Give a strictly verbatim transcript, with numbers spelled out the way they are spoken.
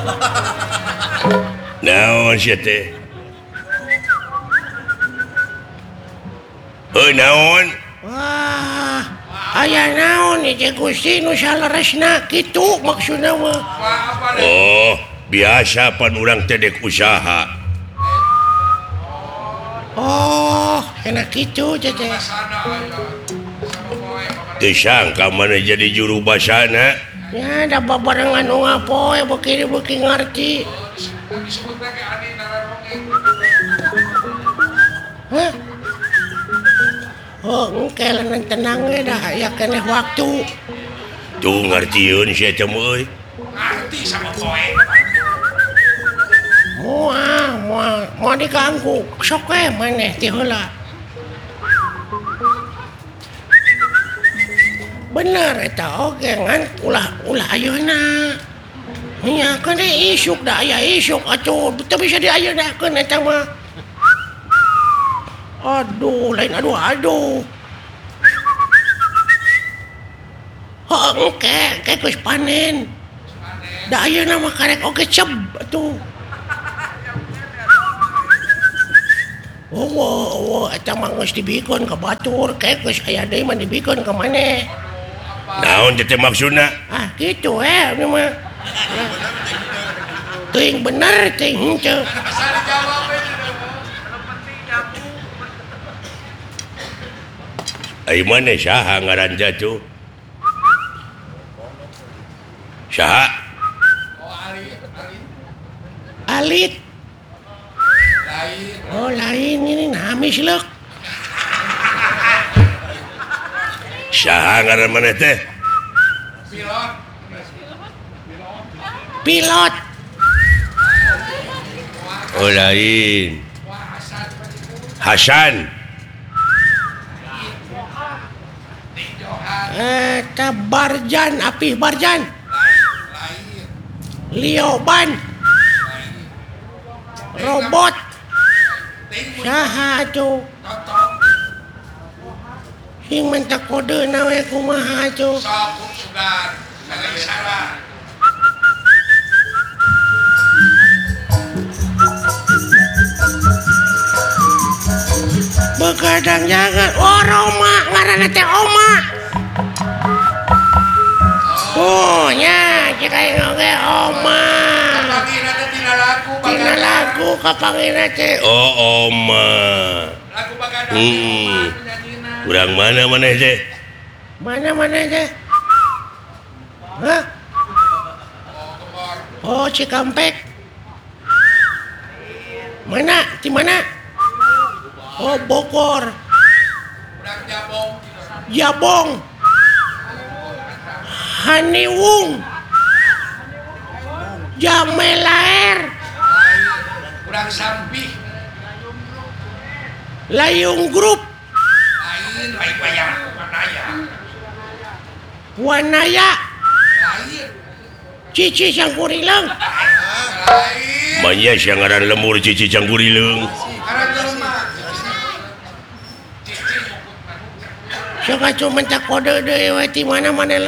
naon sia teh heuh naon wah aya naon ieu teh Gusti nu salaresna kitu maksudna mah oh biasa pan urang teh dek usaha oh enak kitu teh teh teu sangka mana jadi juru basana ya da babarengan nu ngapoe beuki beuki ngarti hah oh engke lanan tenang we dah aya keneh waktu tuh ngartieun sia teh euy ngarti sama poe moal moal moal diganggu sok we maneh ti heula bener eta oge ngan ulah ulah ayeuna nya kan isuk da aya isuk atuh teu bisa diayeuna-keun eta mah aduh lain aduh aduh oh engke engke geus panen da ayeuna mah karek oge ceb atuh oh oh oh eta mah geus dibikeun ka batur kayak geus aya deui mah dibikeun ka maneh naon teh maksudna ah gitu eh ini mah ting bener ting henteu ai maneh saha ngaranna tuh saha alit oh lain ini namis leuk saha ngaran maneh teh pilot oh lain Hasan eta Barjan Apih Barjan Lioban robot saha tuh sing minta kodena we kumaha tuh sok sugar kagak salah begadang jaga oh Roma ngaranna teh Oma oh nya cek aing oge Oma pangina teh tina lagu tina lagu kapangina teh oh oma lagu bagadang hmm penyanyiina urang mana maneh teh mana mana teh hah oh Cikampek mana di mana oh Bogor urang jabong Jabong Haniwung Jamelaer urang sampih Layung Grup lain lain bayar manaya Wanaya lain Cici Sangkurileung lain manya sia ngaran lemur cici canggurileung karena jelema sok atuh mentak kode deui we ti mana mana